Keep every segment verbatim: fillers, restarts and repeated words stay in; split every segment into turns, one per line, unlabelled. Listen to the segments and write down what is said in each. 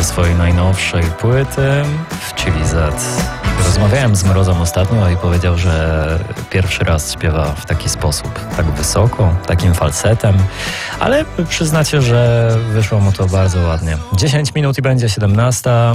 swojej najnowszej płyty w Chili Z. Rozmawiałem z Mrozem ostatnio i powiedział, że pierwszy raz śpiewa w taki sposób, tak wysoko, takim falsetem, ale przyznacie, że wyszło mu to bardzo ładnie. dziesięć minut i będzie siedemnasta.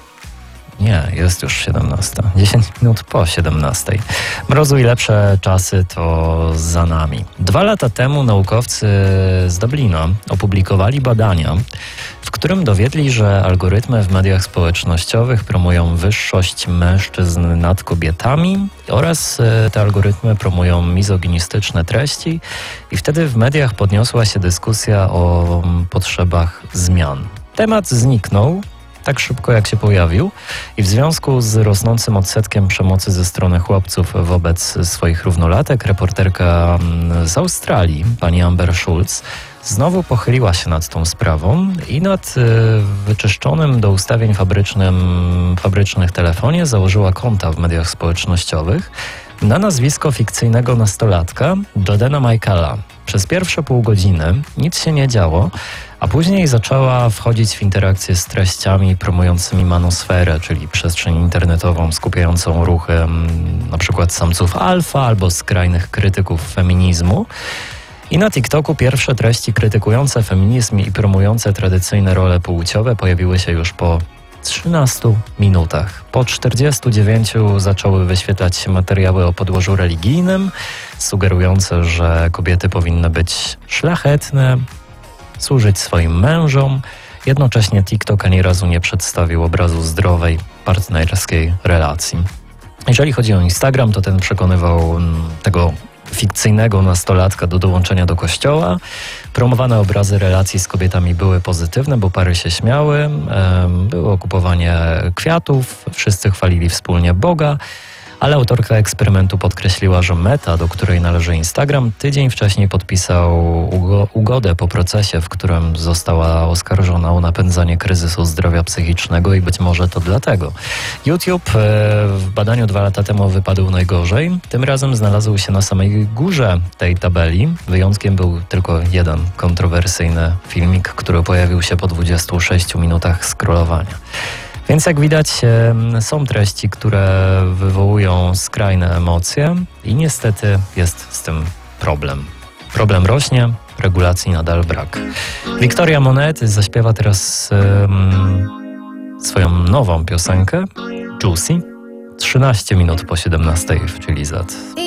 Nie, jest już siedemnasta. dziesięć minut po siedemnastej. Mrozu i lepsze czasy to za nami. Dwa lata temu naukowcy z Dublina opublikowali badania, w którym dowiedli, że algorytmy w mediach społecznościowych promują wyższość mężczyzn nad kobietami oraz te algorytmy promują mizoginistyczne treści i wtedy w mediach podniosła się dyskusja o potrzebach zmian. Temat zniknął tak szybko, jak się pojawił i w związku z rosnącym odsetkiem przemocy ze strony chłopców wobec swoich równolatek, reporterka z Australii, pani Amber Schulz, znowu pochyliła się nad tą sprawą i nad y, wyczyszczonym do ustawień fabrycznym, fabrycznych telefonie założyła konta w mediach społecznościowych na nazwisko fikcyjnego nastolatka Jordana Michaela. Przez pierwsze pół godziny nic się nie działo, a później zaczęła wchodzić w interakcję z treściami promującymi manosferę, czyli przestrzeń internetową skupiającą ruchy na przykład samców alfa albo skrajnych krytyków feminizmu. I na TikToku pierwsze treści krytykujące feminizm i promujące tradycyjne role płciowe pojawiły się już po trzynastu minutach. Po czterdziestu dziewięciu zaczęły wyświetlać się materiały o podłożu religijnym, sugerujące, że kobiety powinny być szlachetne, służyć swoim mężom. Jednocześnie TikTok ani razu nie przedstawił obrazu zdrowej, partnerskiej relacji. Jeżeli chodzi o Instagram, to ten przekonywał tego fikcyjnego nastolatka do dołączenia do kościoła. Promowane obrazy relacji z kobietami były pozytywne, bo pary się śmiały, było kupowanie kwiatów, wszyscy chwalili wspólnie Boga, ale autorka eksperymentu podkreśliła, że Meta, do której należy Instagram, tydzień wcześniej podpisał ugo- ugodę po procesie, w którym została oskarżona o napędzanie kryzysu zdrowia psychicznego i być może to dlatego. YouTube e, w badaniu dwa lata temu wypadł najgorzej. Tym razem znalazł się na samej górze tej tabeli. Wyjątkiem był tylko jeden kontrowersyjny filmik, który pojawił się po dwudziestu sześciu minutach scrollowania. Więc jak widać, są treści, które wywołują skrajne emocje i niestety jest z tym problem. Problem rośnie, regulacji nadal brak. Victoria Monet zaśpiewa teraz um, swoją nową piosenkę, Juicy, trzynaście minut po siedemnastej w Chili Z.